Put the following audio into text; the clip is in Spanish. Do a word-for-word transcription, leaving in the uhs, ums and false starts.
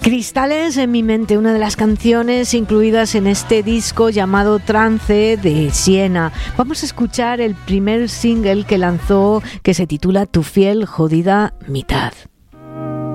Cristales en mi mente, una de las canciones incluidas en este disco llamado Trance de Siena. Vamos a escuchar el primer single que lanzó, que se titula Tu fiel jodida mitad.